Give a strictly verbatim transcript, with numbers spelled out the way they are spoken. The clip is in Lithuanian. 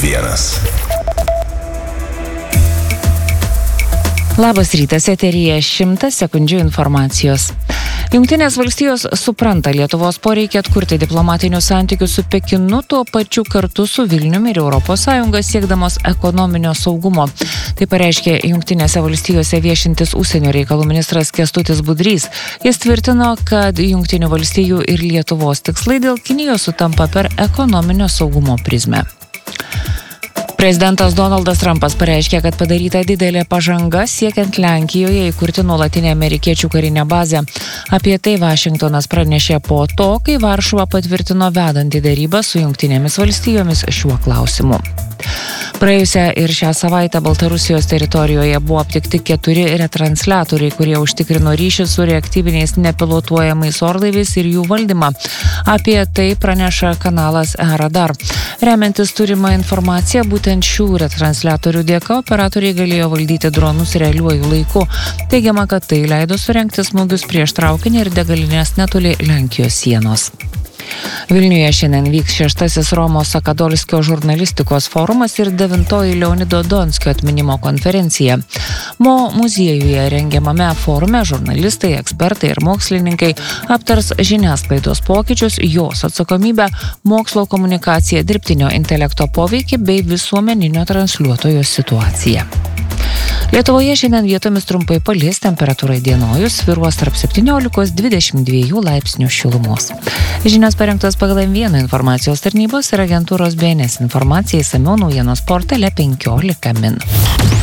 vienas. Labas rytas, eteryje šimtas sekundžių informacijos. Jungtinės valstijos supranta Lietuvos poreikį atkurti diplomatinius santykius su Pekinu, tuo pačiu kartu su Vilniumi ir Europos Sąjunga siekdamos ekonominio saugumo. Tai pareiškė Jungtinėse valstijose viešintis užsienio reikalų ministras Kęstutis Budrys. Jis tvirtino, kad Jungtinių valstijų ir Lietuvos tikslai dėl Kinijos sutampa per ekonominio saugumo prizmę. Prezidentas Donaldas Trumpas pareiškė, kad padaryta didelė pažanga siekiant Lenkijoje įkurti nuolatinę amerikiečių karinę bazę. Apie tai Vašingtonas pranešė po to, kai Varšuva patvirtino vedantį dėrybą su Jungtinėmis valstijomis šiuo klausimu. Praėjusią ir šią savaitę Baltarusijos teritorijoje buvo aptikti keturi retransliatoriai, kurie užtikrino ryšį su reaktyviniais nepilotuojamais orlaiviais ir jų valdymą. Apie tai praneša kanalas e-Radar. Remiantis turimą informaciją, būtent šių retransliatorių dėka operatoriai galėjo valdyti dronus realiuoju laiku. Teigiama, kad tai leido surengti smūgius prieš traukinį ir degalinės netoli Lenkijos sienos. Vilniuje šiandien vyks šeštasis Romo Sakadolskio žurnalistikos forumas ir devintoji Leonido Donskio atminimo konferencija. Mo muziejuje rengiamame forume žurnalistai, ekspertai ir mokslininkai aptars žiniasklaidos pokyčius, jos atsakomybę, mokslo komunikaciją, dirbtinio intelekto poveikį bei visuomeninio transliuotojo situaciją. Lietuvoje šiandien vietomis trumpai palis, temperatūra įdienojus svyruos tarp septyniolikos dvidešimt dviejų laipsnių šilumos. Žinios parengtos pagal M vieną informacijos tarnybos ir agentūros B N S informaciją išsamiau naujienos portale penkiolika min.